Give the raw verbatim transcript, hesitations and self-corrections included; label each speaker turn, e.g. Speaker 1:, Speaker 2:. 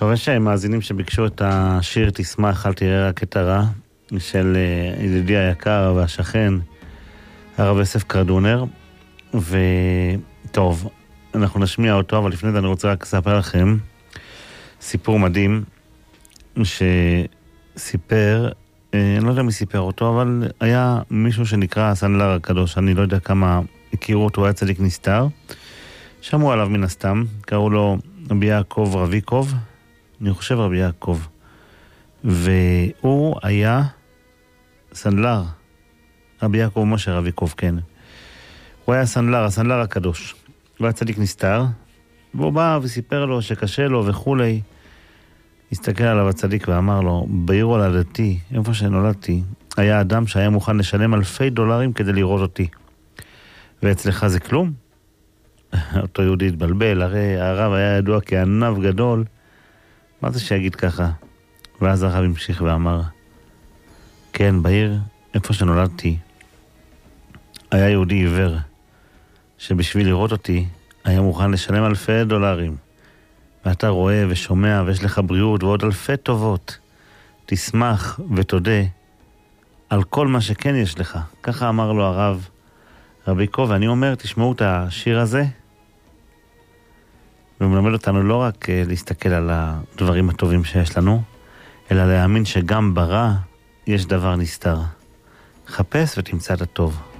Speaker 1: טוב, יש מאזינים שביקשו את השיר תשמח, אל תראה רק את הרע, של ידידי היקר והשכן, הרב יוסף קרדונר, וטוב, אנחנו נשמיע אותו, אבל לפני זה אני רוצה רק לספר לכם סיפור מדהים, שסיפר, אני לא יודע מי סיפר אותו, אבל היה מישהו שנקרא הסנדלר הקדוש, אני לא יודע כמה הכירו אותו, הוא היה צדיק נסתר, שמעו עליו מן הסתם, קראו לו רבי יעקב רביקוב, אני חושב רבי יעקב, והוא היה סנדלר, רבי יעקב משה רביקוב, כן. הוא היה סנדלר, הסנדלר הקדוש. הוא היה צדיק נסתר, והוא בא וסיפר לו שקשה לו וכולי. הסתכל עליו הצדיק ואמר לו, בעיר הולדתי, איפה שנולדתי, היה אדם שהיה מוכן לשלם אלפי דולרים כדי לראות אותי. ואצלך זה כלום? אותו יהודי התבלבל, הרי הרב היה ידוע כענב גדול. מה זה שיגיד ככה? ואז הרב המשיך ואמר, כן, בעיר, איפה שנולדתי, היה יהודי עיוור, שבשביל לראות אותי, היה מוכן לשלם אלפי דולרים. ואתה רואה ושומע ויש לך בריאות ועוד אלפי טובות. תשמח ותודה על כל מה שכן יש לך. ככה אמר לו הרב רביקוב, ואני אומר, תשמעו את השיר הזה, ומלמד אותנו לא רק להסתכל על הדברים הטובים שיש לנו, אלא להאמין שגם ברע יש דבר נסתר. חפש ותמצא את הטוב.